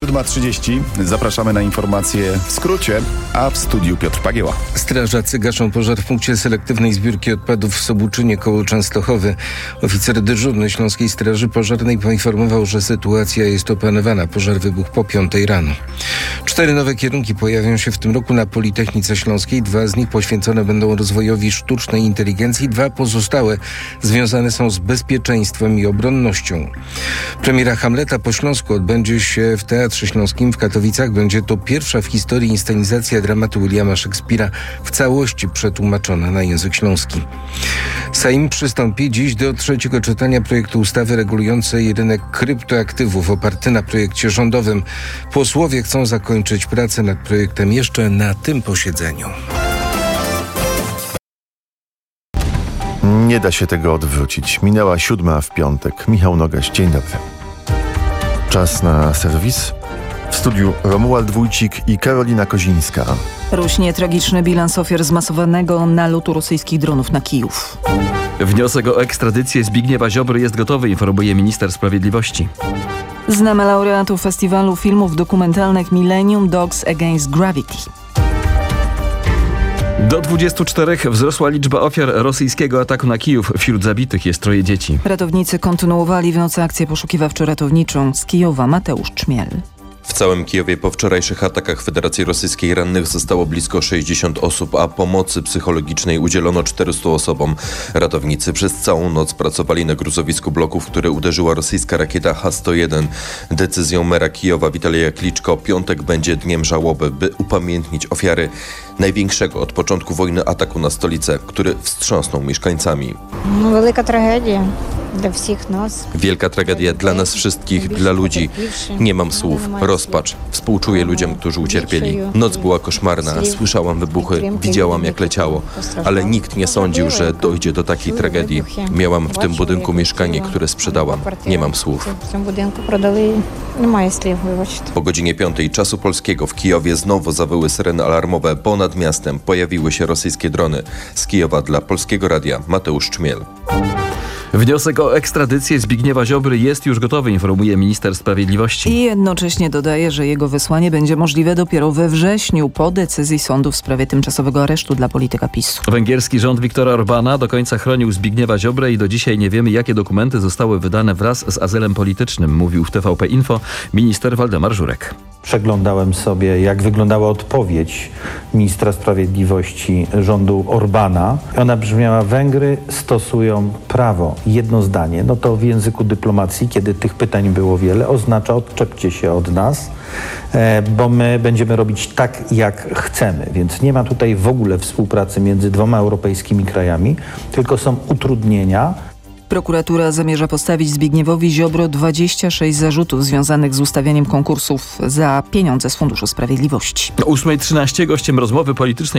7:30. Zapraszamy na informacje w skrócie, a w studiu Piotr Pagieła. Strażacy gaszą pożar w punkcie selektywnej zbiórki odpadów w Sobuczynie koło Częstochowy. Oficer dyżurny Śląskiej Straży Pożarnej poinformował, że sytuacja jest opanowana. Pożar wybuchł po 5:00 rano. 4 nowe kierunki pojawią się w tym roku na Politechnice Śląskiej. 2 z nich poświęcone będą rozwojowi sztucznej inteligencji. 2 pozostałe związane są z bezpieczeństwem i obronnością. Premiera Hamleta po śląsku odbędzie się w Teatrze Śląskim w Katowicach. Będzie to pierwsza w historii inscenizacja dramatu Williama Szekspira w całości przetłumaczona na język śląski. Sejm przystąpi dziś do trzeciego czytania projektu ustawy regulującej rynek kryptoaktywów oparty na projekcie rządowym. Posłowie chcą zakończyć pracę nad projektem jeszcze na tym posiedzeniu. Nie da się tego odwrócić. Minęła 7:00 w piątek. Michał Nogaś, dzień dobry. Czas na serwis. W studiu Romuald Wójcik i Karolina Kozińska. Rośnie tragiczny bilans ofiar zmasowanego nalotu rosyjskich dronów na Kijów. Wniosek o ekstradycję Zbigniewa Ziobry jest gotowy, informuje minister sprawiedliwości. Znamy laureatów festiwalu filmów dokumentalnych Millennium Dogs Against Gravity. Do 24 wzrosła liczba ofiar rosyjskiego ataku na Kijów. Wśród zabitych jest 3 dzieci. Ratownicy kontynuowali w nocy akcję poszukiwawczo-ratowniczą. Z Kijowa Mateusz Czmiel. W całym Kijowie po wczorajszych atakach Federacji Rosyjskiej rannych zostało blisko 60 osób, a pomocy psychologicznej udzielono 400 osobom. Ratownicy przez całą noc pracowali na gruzowisku bloku, w które uderzyła rosyjska rakieta H-101. Decyzją mera Kijowa Witalija Kliczko piątek będzie dniem żałoby, by upamiętnić ofiary największego od początku wojny ataku na stolicę, który wstrząsnął mieszkańcami. Wielka tragedia dla wszystkich nas. Wielka tragedia dla nas wszystkich, dla ludzi. Nie mam słów. Rozpacz. Współczuję ludziom, którzy ucierpieli. Noc była koszmarna. Słyszałam wybuchy. Widziałam, jak leciało. Ale nikt nie sądził, że dojdzie do takiej tragedii. Miałam w tym budynku mieszkanie, które sprzedałam. Nie mam słów. Po godzinie 5:00 czasu polskiego w Kijowie znowu zawyły syreny alarmowe, bo nad miastem pojawiły się rosyjskie drony. Z Kijowa dla Polskiego Radia Mateusz Czmiel. Wniosek o ekstradycję Zbigniewa Ziobry jest już gotowy, informuje minister sprawiedliwości. I jednocześnie dodaje, że jego wysłanie będzie możliwe dopiero we wrześniu po decyzji sądu w sprawie tymczasowego aresztu dla polityka PiS. Węgierski rząd Viktora Orbána do końca chronił Zbigniewa Ziobrę i do dzisiaj nie wiemy, jakie dokumenty zostały wydane wraz z azylem politycznym, mówił w TVP Info minister Waldemar Żurek. Przeglądałem sobie, jak wyglądała odpowiedź ministra sprawiedliwości rządu Orbána. Ona brzmiała: Węgry stosują prawo. Jedno zdanie. No to w języku dyplomacji, kiedy tych pytań było wiele, oznacza: odczepcie się od nas, bo my będziemy robić tak, jak chcemy. Więc nie ma tutaj w ogóle współpracy między 2 europejskimi krajami, tylko są utrudnienia. Prokuratura zamierza postawić Zbigniewowi Ziobro 26 zarzutów związanych z ustawianiem konkursów za pieniądze z Funduszu Sprawiedliwości. O 8:13 gościem rozmowy politycznej